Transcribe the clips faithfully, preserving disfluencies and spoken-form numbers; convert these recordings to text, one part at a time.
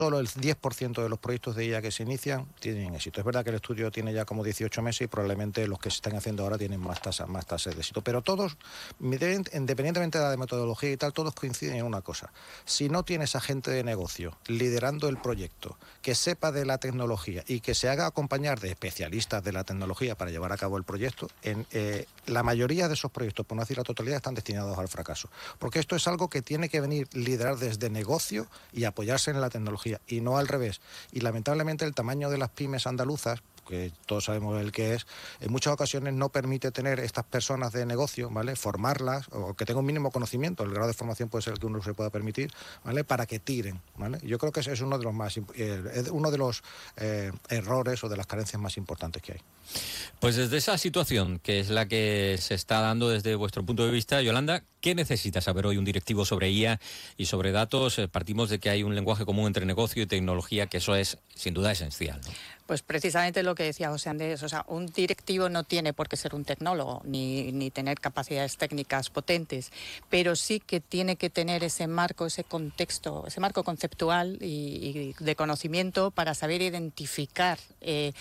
solo el diez por ciento de los proyectos de I A que se inician tienen éxito. Es verdad que el estudio tiene ya como dieciocho meses y probablemente los que se están haciendo ahora tienen más tasas más tasas de éxito. Pero todos, independientemente de la metodología y tal, todos coinciden en una cosa. Si no tienes a gente de negocio liderando el proyecto, que sepa de la tecnología y que se haga acompañar de especialistas de la tecnología para llevar a cabo el proyecto, en, eh, la mayoría de esos proyectos, por no decir la totalidad, están destinados al fracaso. Porque esto es algo que tiene que venir liderar desde negocio y apoyarse en la tecnología, y no al revés. Y lamentablemente el tamaño de las pymes andaluzas, que todos sabemos el que es, en muchas ocasiones no permite tener estas personas de negocio, ¿vale? Formarlas, o que tengan un mínimo conocimiento, el grado de formación puede ser el que uno se pueda permitir, ¿vale? Para que tiren, ¿vale? Yo creo que ese es uno de los más eh, uno de los eh, errores o de las carencias más importantes que hay. Pues desde esa situación, que es la que se está dando desde vuestro punto de vista, Yolanda, ¿qué necesita saber hoy un directivo sobre I A y sobre datos? Eh, partimos de que hay un lenguaje común entre negocio y tecnología, que eso es sin duda esencial, ¿no? Pues precisamente lo que decía José Andrés, o sea, un directivo no tiene por qué ser un tecnólogo ni, ni tener capacidades técnicas potentes, pero sí que tiene que tener ese marco, ese contexto, ese marco conceptual y, y de conocimiento para saber identificar eh,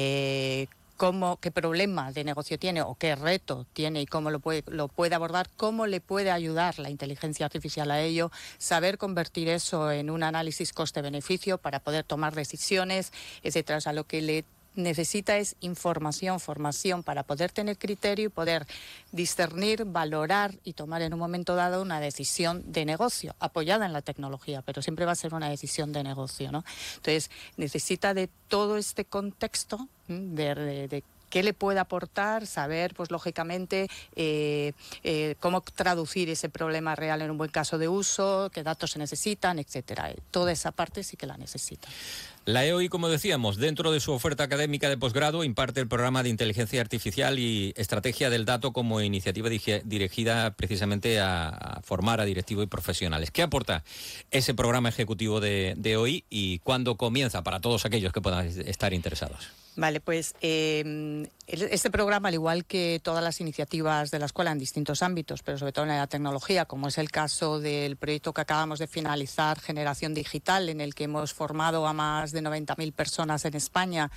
eh, cómo, qué problema de negocio tiene o qué reto tiene y cómo lo puede, lo puede abordar, cómo le puede ayudar la inteligencia artificial a ello, saber convertir eso en un análisis coste-beneficio para poder tomar decisiones, etcétera. O sea, lo que le necesita es información, formación para poder tener criterio y poder discernir, valorar y tomar en un momento dado una decisión de negocio, apoyada en la tecnología, pero siempre va a ser una decisión de negocio, ¿no? Entonces, necesita de todo este contexto de, de, de qué le puede aportar, saber, pues lógicamente, eh, eh, cómo traducir ese problema real en un buen caso de uso, qué datos se necesitan, etcétera. Toda esa parte sí que la necesita. La E O I, como decíamos, dentro de su oferta académica de posgrado, imparte el programa de Inteligencia Artificial y Estrategia del Dato como iniciativa dirigida precisamente a, a formar a directivos y profesionales. ¿Qué aporta ese programa ejecutivo de, de E O I y cuándo comienza para todos aquellos que puedan estar interesados? Vale, pues eh, este programa, al igual que todas las iniciativas de la escuela en distintos ámbitos, pero sobre todo en la tecnología, como es el caso del proyecto que acabamos de finalizar, Generación Digital, en el que hemos formado a más de noventa mil personas en España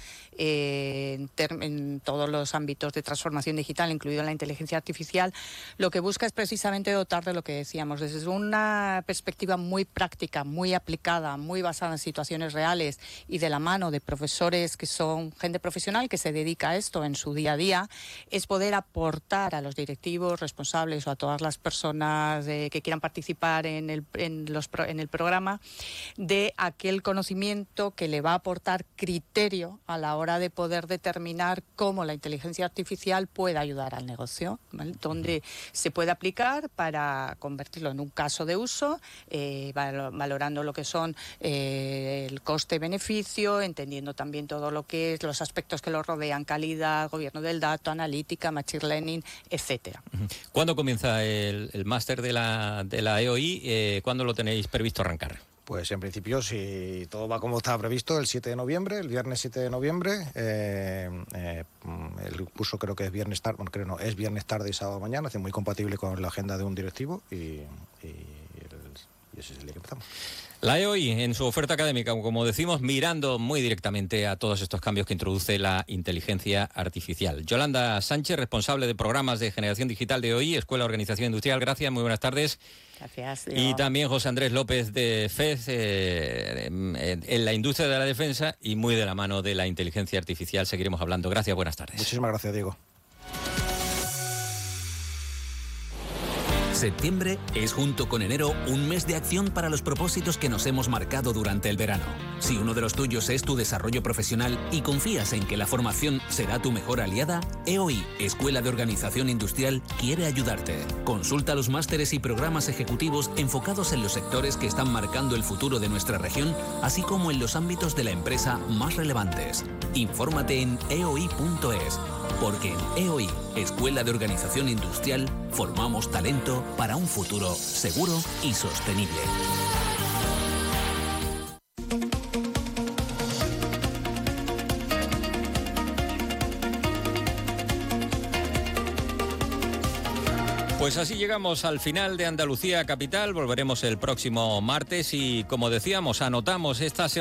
eh, en, en todos los ámbitos de transformación digital, incluido la inteligencia artificial, lo que busca es precisamente dotar de lo que decíamos, desde una perspectiva muy práctica, muy aplicada, muy basada en situaciones reales y de la mano de profesores que son gente profesional que se dedica a esto en su día a día, es poder aportar a los directivos responsables o a todas las personas eh, que quieran participar en el, en, los, en el programa de aquel conocimiento que le va a aportar criterio a la hora de poder determinar cómo la inteligencia artificial puede ayudar al negocio, ¿vale? Donde se puede aplicar para convertirlo en un caso de uso, eh, valorando lo que son eh, el coste-beneficio, entendiendo también todo lo que es los aspectos que lo rodean, calidad, gobierno del dato, analítica, machine learning, etcétera. ¿Cuándo comienza el, el máster de la, de la E O I? Eh, ¿Cuándo lo tenéis previsto arrancar? Pues en principio, si todo va como está previsto, el siete de noviembre, el viernes siete de noviembre, eh, eh, el curso creo que es viernes tarde, bueno, creo no, es viernes tarde y sábado mañana, es muy compatible con la agenda de un directivo y, y, el, y ese es el día que empezamos. La E O I, en su oferta académica, como decimos, mirando muy directamente a todos estos cambios que introduce la inteligencia artificial. Yolanda Sánchez, responsable de programas de generación digital de E O I, Escuela de Organización Industrial. Gracias, muy buenas tardes. Gracias. Diego. Y también José Andrés López de F E Z, eh, en la industria de la defensa y muy de la mano de la inteligencia artificial. Seguiremos hablando. Gracias, buenas tardes. Muchísimas gracias, Diego. Septiembre es, junto con enero, un mes de acción para los propósitos que nos hemos marcado durante el verano. Si uno de los tuyos es tu desarrollo profesional y confías en que la formación será tu mejor aliada, E O I, Escuela de Organización Industrial, quiere ayudarte. Consulta los másteres y programas ejecutivos enfocados en los sectores que están marcando el futuro de nuestra región, así como en los ámbitos de la empresa más relevantes. Infórmate en e o i punto es. Porque en E O I, Escuela de Organización Industrial, formamos talento para un futuro seguro y sostenible. Pues así llegamos al final de Andalucía Capital. Volveremos el próximo martes y, como decíamos, anotamos esta semana